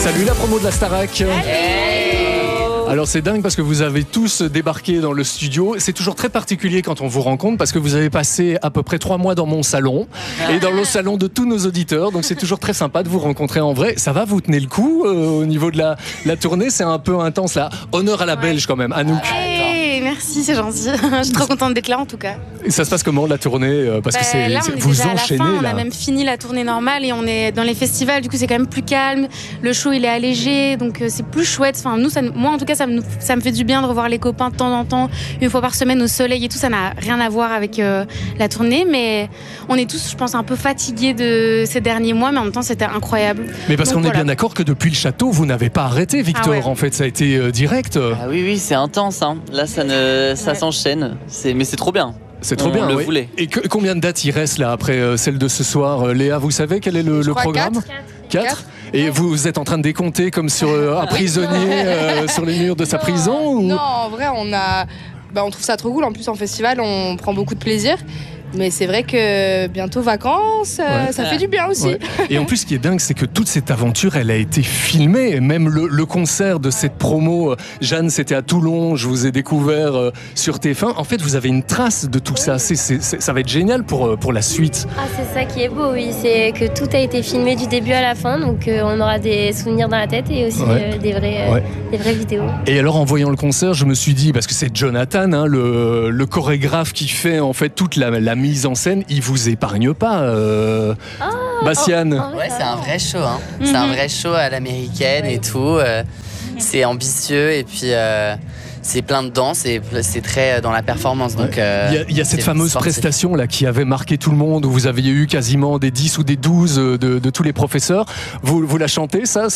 Salut la promo de la Starac. Alors c'est dingue parce que vous avez tous débarqué dans le studio. C'est toujours très particulier quand on vous rencontre parce que vous avez passé à peu près 3 mois dans mon salon et dans le salon de tous nos auditeurs. Donc c'est toujours très sympa de vous rencontrer en vrai. Ça va, vous tenez le coup au niveau de la tournée? C'est un peu intense là. Honneur à la Belge quand même, Anouk. Hey, merci, c'est gentil. Je suis trop contente d'être là en tout cas. Et ça se passe comment la tournée? Parce que là, on est vous déjà enchaînez à la fin, là. on a même fini la tournée normale et on est dans les festivals. Du coup c'est quand même plus calme. Le show il est allégé, donc c'est plus chouette. Enfin nous, moi en tout cas ça me fait du bien de revoir les copains de temps en temps, une fois par semaine au soleil et tout. Ça n'a rien à voir avec la tournée, mais on est tous, je pense, un peu fatigués de ces derniers mois, mais en même temps c'était incroyable. Mais parce Donc, qu'on est bien d'accord que depuis le château, vous n'avez pas arrêté, Victor. Ah ouais. En fait, ça a été direct. Ah oui, c'est intense. Hein. Là, ça s'enchaîne. Mais c'est trop bien. C'est trop bien. On le oui. voulait. Et combien de dates il reste là après celle de ce soir? Léa, vous savez quel est le programme? 4. Et vous êtes en train de décompter comme sur un prisonnier sur les murs de sa prison ou... Non, en vrai, on trouve ça trop cool. En plus, en festival, on prend beaucoup de plaisir. Mais c'est vrai que bientôt vacances, ça fait du bien aussi. Ouais. Et en plus, ce qui est dingue, c'est que toute cette aventure, elle a été filmée. Même le concert de cette promo, Jeanne, c'était à Toulon. Je vous ai découvert sur TF1. En fait, vous avez une trace de tout ça. Ça va être génial pour la suite. Ah, c'est ça qui est beau, oui. C'est que tout a été filmé du début à la fin. Donc, on aura des souvenirs dans la tête et aussi des vraies vidéos. Et alors, en voyant le concert, je me suis dit, parce que c'est Jonathan, hein, le chorégraphe qui fait en fait toute la mise en scène, il vous épargne pas, Bastiane. Ouais, c'est un vrai show, hein. C'est un vrai show à l'américaine et tout. C'est ambitieux et puis c'est plein de danse et c'est très dans la performance. Donc, il y a cette fameuse prestation là qui avait marqué tout le monde, où vous aviez eu quasiment des 10 ou des 12 de tous les professeurs. Vous la chantez, ça?